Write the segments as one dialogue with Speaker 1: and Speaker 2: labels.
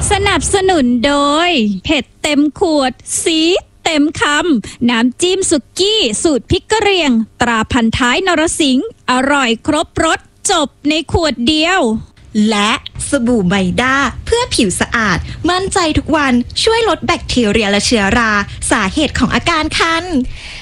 Speaker 1: สนับสนุนโดยเผ็ดเต็มขวดซีดเต็มคำน้ำจิ้มสุกี้สูตรพริกกะเหรี่ยงตราพันท้ายนรสิงห์อร่อยครบรสจบในขวดเดียว
Speaker 2: และสบู่ไมด้าเพื่อผิวสะอาดมั่นใจทุกวันช่วยลดแบคทีเรียและเชื้อราสาเหตุของอาการคัน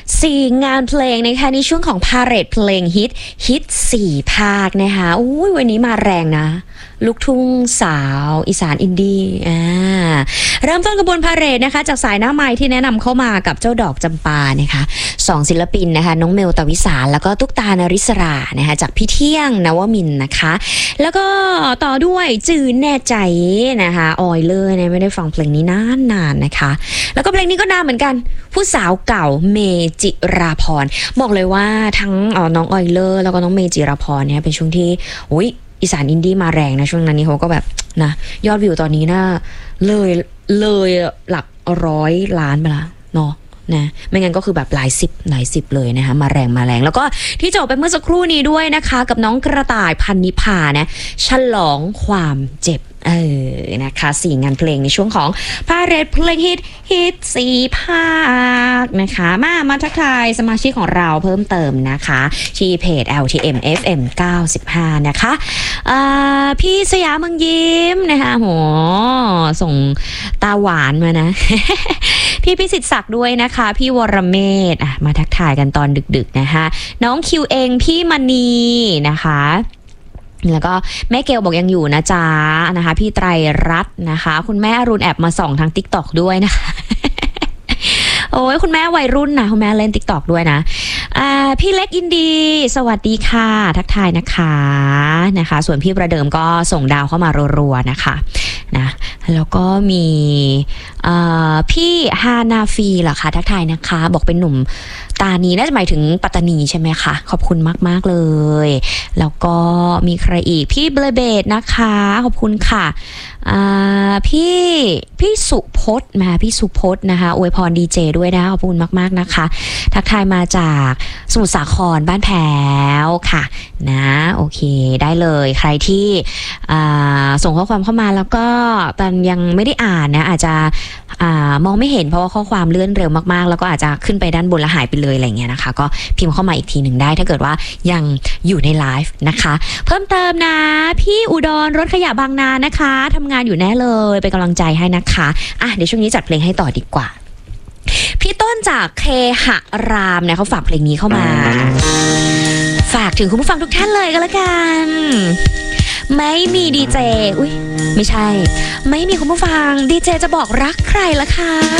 Speaker 3: 4 งานเพลงนะคะในช่วงของพาเหรดเพลงฮิต4 ภาคนะคะอุ้ยวันนี้มาแรงนะลูกทุ่งสาวอีสานอินดี้เริ่มต้นกระบวนพาเหรดนะคะจากสายหน้าไม้ที่แนะนำเข้ามากับเจ้าดอกจำปานะคะ2 ศิลปินนะคะน้องเมลตวิสารแล้วก็ตุ๊กตานริศรานะคะจากพี่เที่ยงนวมินทร์นะคะแล้วก็ต่อด้วยจื่นแน่ใจนะคะออยเลอร์เนี่ยไม่ได้ฟังเพลงนี้นานนะคะแล้วก็เพลงนี้ก็นานเหมือนกันผู้สาวเก่าเมจิราพรบอกเลยว่าทั้งน้องออยเลอร์แล้วก็น้องเมจิราพรเนี่ยเป็นช่วงที่อีสานอินดี้มาแรงนะช่วงนั้นนี้เขาก็แบบนะยอดวิวตอนนี้น่าเลยหลัก100 ล้านไปละเนาะนะไม่งั้นก็คือแบบหลายสิบเลยนะคะมาแรงแล้วก็ที่จบไปเมื่อสักครู่นี้ด้วยนะคะกับน้องกระต่ายพันนิพานะฉลองความเจ็บนะคะ4 งานเพลงในช่วงของพาเหรดเพลงฮิต4 ภาคนะคะมาทักทายสมาชิกของเราเพิ่มเติมนะคะที่เพจ LTM FM 95นะคะพี่สยามเมืองยิ้มนะคะโหส่งตาหวานมานะ พี่พิสิทธิ์ศักดิ์ด้วยนะคะพี่วรเมธมาทักทายกันตอนดึกๆนะคะน้องคิวเองพี่มณีนะคะแล้วก็แม่เกลบอกยังอยู่นะจ๊ะนะคะพี่ไตรรัตน์นะคะคุณแม่อรุณแอบมาส่องทาง TikTok ด้วยนะคะ โอ้ยคุณแม่วัยรุ่นนะคุณแม่เล่น TikTok ด้วยนะพี่เล็กอินดีสวัสดีค่ะทักทายนะคะส่วนพี่ประเดิมก็ส่งดาวเข้ามารัวๆนะคะนะแล้วก็มีพี่ฮานาฟีเหรอคะทักทายนะคะบอกเป็นหนุ่มตานีน่าจะหมายถึงปัตตานีใช่ไหมคะขอบคุณมากๆเลยแล้วก็มีใครอีกพี่เบลเบดนะคะขอบคุณค่ะพี่สุพจน์พี่สุพจน์นะคะอวยพรดีเจด้วยนะขอบคุณมากๆนะคะทักทายมาจากสมุทรสาครบ้านแพ้วค่ะนะโอเคได้เลยใครที่ส่งข้อความเข้ามาแล้วก็ตอนยังไม่ได้อ่านนะอาจจะมองไม่เห็นเพราะว่าข้อความเลื่อนเร็วมากๆแล้วก็อาจจะขึ้นไปด้านบนแล้วหายไปเลยอะไรเงี้ยนะคะก็พิมพ์เข้ามาอีกทีหนึ่งได้ถ้าเกิดว่ายังอยู่ในไลฟ์นะคะเพิ่มเติมนะพี่อุดรรถขยะบางนานะคะทำงานอยู่แน่เลยเป็นกำลังใจให้นะคะเดี๋ยวช่วงนี้จัดเพลงให้ต่อดีกว่าพี่ต้นจากเคหะรามเนี่ยเขาฝากเพลงนี้เข้ามาฝากถึงคุณผู้ฟังทุกท่านเลยก็แล้วกันไม่มีดีเจไม่ใช่ไม่มีคุณผู้ฟังดีเจจะบอกรักใครล่ะคะ